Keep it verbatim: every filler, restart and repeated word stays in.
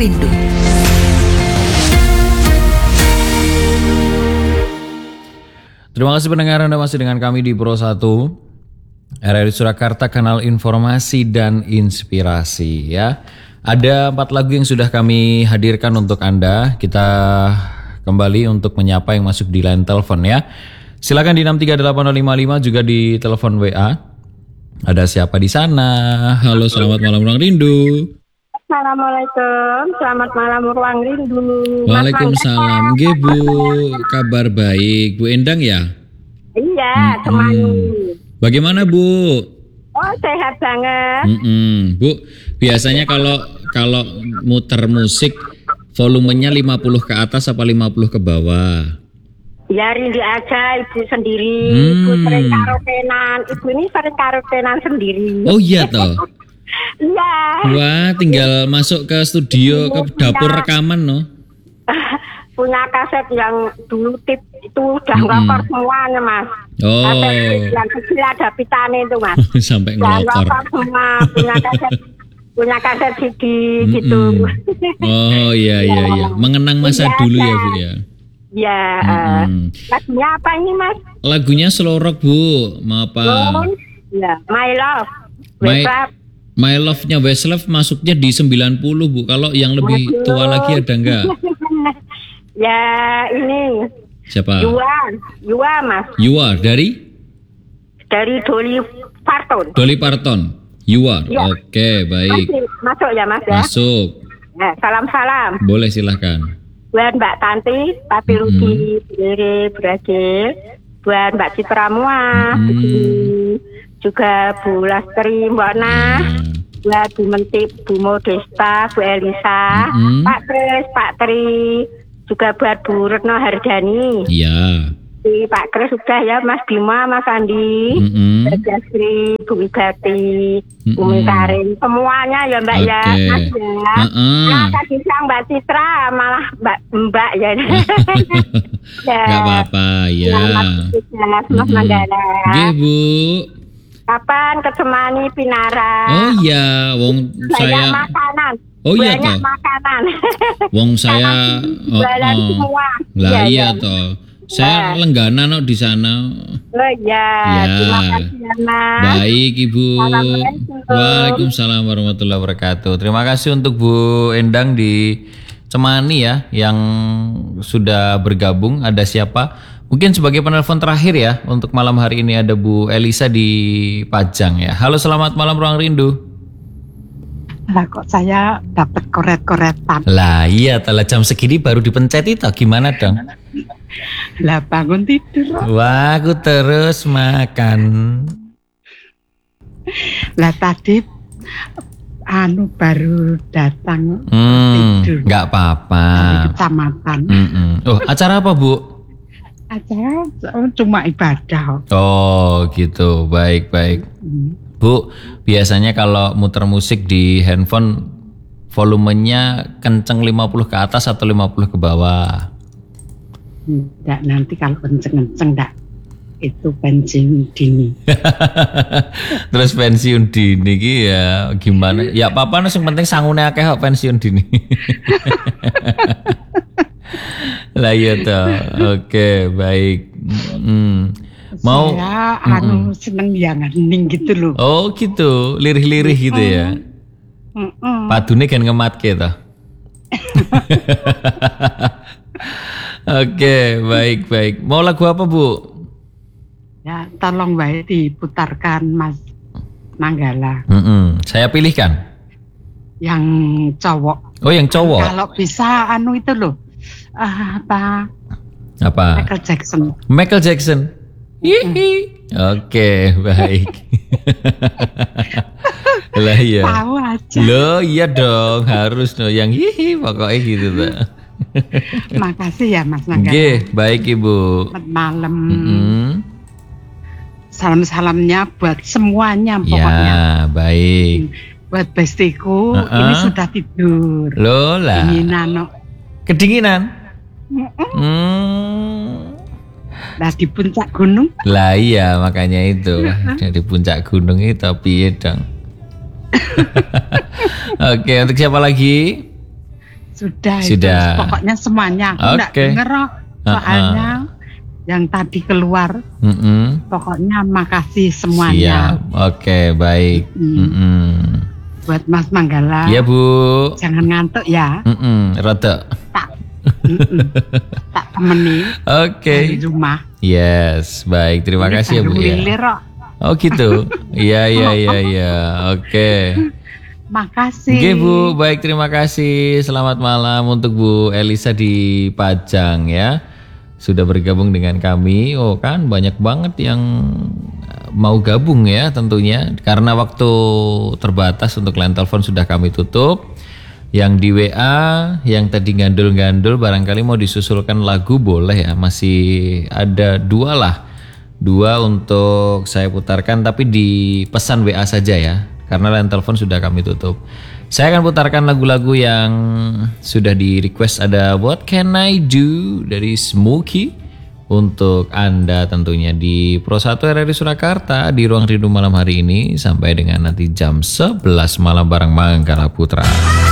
Rindu. Terima kasih pendengar, Anda masih dengan kami di Pro satu R R I Surakarta, kanal informasi dan inspirasi ya. Ada empat lagu yang sudah kami hadirkan untuk Anda. Kita kembali untuk menyapa yang masuk di line telepon ya. Silakan di enam tiga delapan nol lima lima, juga di telepon W A. Ada siapa di sana? Halo, selamat malam Ruang Rindu. Assalamualaikum, selamat malam Ruang Rindu. Waalaikumsalam. Nggih Bu, kabar baik. Bu Endang ya? Iya, Mm-mm. temani. Bagaimana Bu? Oh, sehat banget. Mm-mm. Bu, biasanya kalau kalau muter musik volumenya lima puluh ke atas apa lima puluh ke bawah? Ya rindu aja ibu sendiri. Hmm. Ibu sering karotenan. Ibu ini sering karotenan sendiri. Oh iya toh. Iya. Wah, tinggal masuk ke studio, ke dapur rekaman no. Punya kaset yang dulu tip itu udah Mm-mm. ngokor semuanya mas. Oh. Kaset yang kecil ada pitane itu mas. Sampai Udah ngelokor. ngokor semua. Punya kaset punya kaset C D Mm-mm. gitu. Oh iya iya iya. Mengenang masa Iya, dulu ya iya. Bu ya. Ya, eh, Mm-mm. lagunya apa ini mas? Lagunya slow rock Bu, mau apa? Oh, ya, My Love. My- Wake Up. My Love-nya Westlife masuknya di sembilan puluh Bu. Kalau yang lebih Waduh. tua lagi ada enggak? Ya ini Siapa? Yua, Yua mas, You Are dari dari Dolly Parton. Dolly Parton. You Are. Ya. Oke, baik. Masih masuk ya mas ya. Masuk. Nah, salam-salam Boleh silahkan. buat Mbak Tanti, Papi Mm-mm. Ludi, Bere, Bragil, buat Mbak Citra Mua, Mm-mm. Bu, juga Bu Lastri, Mbak Nah, Ya. buat Bu Mentip, Bu Modesta, Bu Elisa, Mm-mm. Pak Kris, Pak Tri, juga buat Bu Retno Hardani. Iya. Di Pak Kris sudah ya, Mas Bima, Mas Andi, Mm-mm. Mbak Jasri, Bu Wigati, Bu Mm-mm. Mikarin, semuanya ya Mbak ya, Oke. Mas ya. Heeh. Nah, tadi siang Mbak Citra malah Mbak Mbak ya. Ya. Gak apa-apa ya. Selamat Mas Mas Mm-mm. Manggala. Nggih, Bu. Kapan ketemani Pinara? Oh iya, wong Banyak saya makanan. Oh iya Banyak toh. makanan. Wong saya oh, Jualan oh. semua. Lah Ya, iya ya. toh. Saya Ya. lenggana no di sana. Oh iya, Ya. terima kasih ya Mas. Baik Ibu. Assalamualaikum. Waalaikumsalam warahmatullahi wabarakatuh. Terima kasih untuk Bu Endang di Cemani ya, yang sudah bergabung. Ada siapa? Mungkin sebagai penelpon terakhir ya untuk malam hari ini ada Bu Elisa di Pajang ya. Halo, selamat malam Ruang Rindu. Lah kok saya dapat koret-koretan. Lah iya, telah jam segini baru dipencet itu gimana dong? Lah bangun tidur. Wah, aku terus makan. Lah tadi anu baru datang Hmm, tidur nggak apa-apa. dari kecamatan. Mm-mm. Oh, acara apa Bu? Acara cuma ibadah. Oh gitu, baik-baik. Hmm. Bu, biasanya kalau muter musik di handphone volumenya kenceng lima puluh ke atas atau lima puluh ke bawah? Enggak, nanti kalau kenceng-kenceng enggak itu pensiun dini. Terus pensiun dini ki ya gimana? Ya apa-apa, yang penting sangune akeh kok pensiun dini. Lah iya toh. Oke, baik. Hmm. Mau Saya anu seneng yang hening gitu loh. Oh gitu, lirih-lirih gitu ya. Mm-mm. Padune kan ngematke toh. Oke, baik-baik. Mau lagu apa, Bu? Ya, tolong baik diputarkan Mas Manggala Mm-mm. Saya pilihkan. yang cowok. Oh, yang cowok. Kalau bisa anu itu loh. Ah, apa? Apa? Michael Jackson. Michael Jackson. Hihi. Oke, baik. Lah iya. Tahu aja. Loh, iya dong, harus dong yang hihi pokoknya gitu tuh. Makasih ya Mas Manggala. Oke, baik Ibu. Selamat malam. Mm-mm. Salam-salamnya buat semuanya pokoknya. Ya, baik. Buat bestiku, Uh-uh. ini sudah tidur. Loh lah. Dinginan, no. Kedinginan. Mm-mm. Hmm. Lah di puncak gunung. Lah iya, makanya itu. Dari puncak gunung itu piye dong. Oke, untuk siapa lagi? Sudah, Sudah. Itu, pokoknya semuanya. Aku nggak Oke. denger kok. Soalnya yang tadi keluar, Mm-mm. pokoknya makasih semuanya. Siap. Oke, baik. Mm. Mm-mm. Buat Mas Manggala, Iya, Bu. jangan ngantuk ya. Mm-mm. Rada. Tak, mm-mm. tak temeni Oke. dari rumah. Yes, baik. Terima Ini kasih ya, Bu. baru Ya. lilir kok. Oh gitu. Iya, iya, iya, iya. Oke. Makasih. Oke, Bu. Baik, terima kasih. Selamat malam untuk Bu Elisa di Pajang ya. Sudah bergabung dengan kami. Oh kan banyak banget yang mau gabung ya tentunya. Karena waktu terbatas untuk line telepon sudah kami tutup. Yang di W A, yang tadi gandul-gandul barangkali mau disusulkan lagu boleh ya. Masih ada dua lah. Dua untuk saya putarkan tapi di pesan W A saja ya. Karena line telepon sudah kami tutup. Saya akan putarkan lagu-lagu yang sudah di request. Ada What Can I Do dari Smokey untuk Anda tentunya di Pro satu R R I Surakarta di Ruang Rindu malam hari ini sampai dengan nanti jam sebelas malam bareng Manggala Putra.